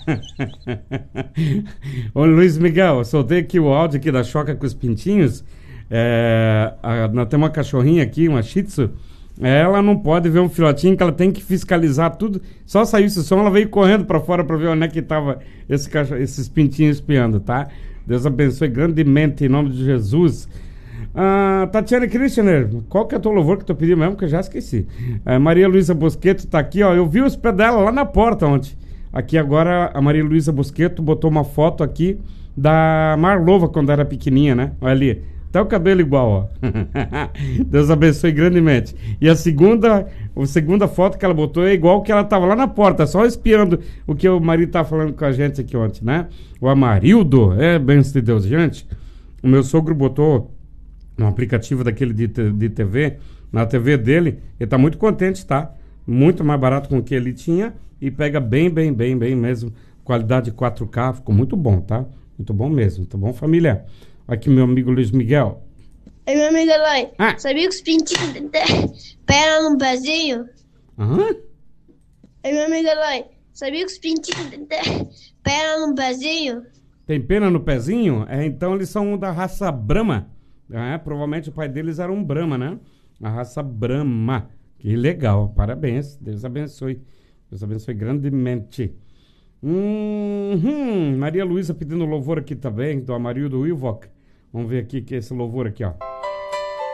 Ô Luiz Miguel, eu soltei aqui o áudio aqui da Choca com os Pintinhos. Nós temos uma cachorrinha aqui, uma Shih Tzu. Ela não pode ver um filhotinho, que ela tem que fiscalizar tudo. Só saiu esse som, ela veio correndo pra fora pra ver onde é que tava esses pintinhos espiando, tá? Deus abençoe grandemente, em nome de Jesus. Tatiana Kirchner, qual que é o teu louvor que tu pediu mesmo, que eu já esqueci. Maria Luísa Bosqueto tá aqui, ó. Eu vi os pés dela lá na porta ontem. Aqui agora a Maria Luísa Bosqueto botou uma foto aqui da Marlova quando era pequenininha, né? Olha ali. Até o cabelo igual, ó. Deus abençoe grandemente. E a segunda foto que ela botou é igual que ela tava lá na porta, só espiando o que o marido tá falando com a gente aqui ontem, né? O Amarildo, bênção de Deus. Gente, o meu sogro botou um aplicativo daquele de TV, na TV dele, ele tá muito contente, tá? Muito mais barato com o que ele tinha e pega bem mesmo. Qualidade 4K, ficou muito bom, tá? Muito bom mesmo, muito bom, família. Aqui meu amigo Luiz Miguel. Ei, meu amigo Eloy, sabia que os pintinhos têm perna no pezinho? Ei, meu amigo Eloy, sabia que os pintinhos têm perna no pezinho? Tem pena no pezinho? Então eles são da raça Brahma. Provavelmente o pai deles era um Brahma, né? A raça Brahma. Que legal, parabéns. Deus abençoe. Deus abençoe grandemente. Maria Luísa pedindo louvor aqui também, do Amarildo Wilvock. Vamos ver aqui que é esse louvor aqui, ó.